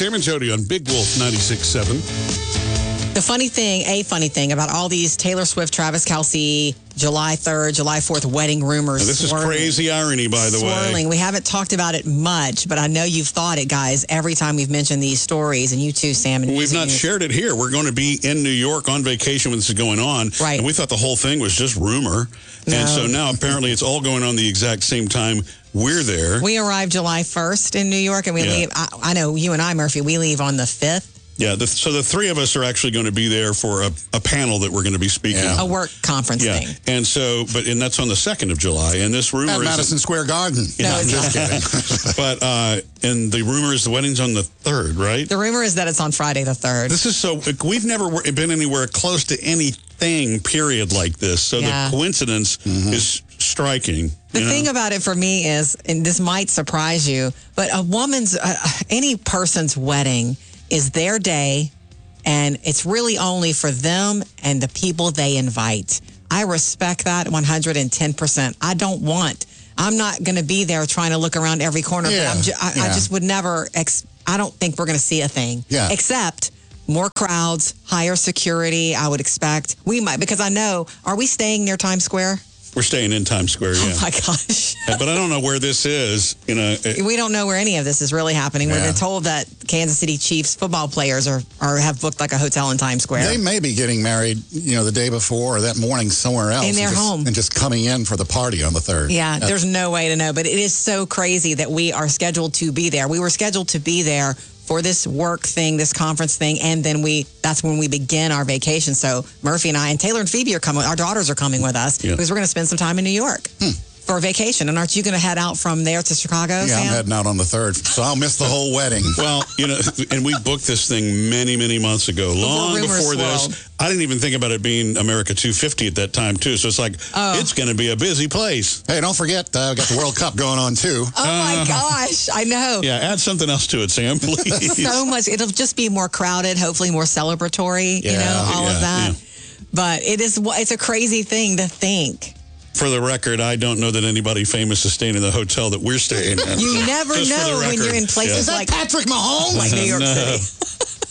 Sam and Jody on Big Wolf 96.7. The funny thing about all these Taylor Swift, Travis Kelce, July 3rd, July 4th wedding rumors. Now, this is crazy irony, by the way. We haven't talked about it much, but I know you've thought it, guys, every time we've mentioned these stories, and you too, Sam. And we've not shared it here. We're going to be in New York on vacation when this is going on. Right. And we thought the whole thing was just rumor. No. And so now apparently it's all going on the exact same time we're there. We arrive July 1st in New York, and we leave. I know you and I, Murphy, we leave on the 5th. Yeah, so the three of us are actually going to be there for a panel that we're going to be speaking. A work conference thing. And so, and that's on the 2nd of July. And this rumor at Madison Square Garden. No, I'm just kidding. But, and the rumor is the wedding's on the 3rd, right? The rumor is that it's on Friday the 3rd. This is we've never been anywhere close to anything, period, like this. So the coincidence is striking. The thing about it for me is, and this might surprise you, but a woman's, any person's wedding is their day, and it's really only for them and the people they invite. I respect that 110%. I'm not going to be there trying to look around every corner. Yeah. But I just would never, I don't think we're going to see a thing. Yeah. Except more crowds, higher security, I would expect. We might, because I know, are we staying near Times Square? We're staying in Times Square, yeah. Oh, my gosh. But I don't know where this is. We don't know where any of this is really happening. Yeah. We've been told that Kansas City Chiefs football players have booked like a hotel in Times Square. They may be getting married, the day before or that morning somewhere else. In their home. And just coming in for the party on the 3rd. Yeah, there's no way to know. But it is so crazy that we are scheduled to be there. We were scheduled to be there for this work thing, this conference thing, and then that's when we begin our vacation. So Murphy and I, and Taylor and Phoebe are coming, our daughters are coming with us, because we're going to spend some time in New York for a vacation. And aren't you going to head out from there to Chicago, Yeah, Sam? I'm heading out on the 3rd, so I'll miss the whole wedding. Well, and we booked this thing many, many months ago, long before this. I didn't even think about it being America 250 at that time, too. So it's like, it's going to be a busy place. Hey, don't forget, I've got the World Cup going on, too. Oh, my gosh. I know. Yeah, add something else to it, Sam, please. So much. It'll just be more crowded, hopefully more celebratory, all of that. Yeah. But it's a crazy thing to think. For the record, I don't know that anybody famous is staying in the hotel that we're staying in. You never know when you're in places Is that like Patrick Mahomes? Like New York City.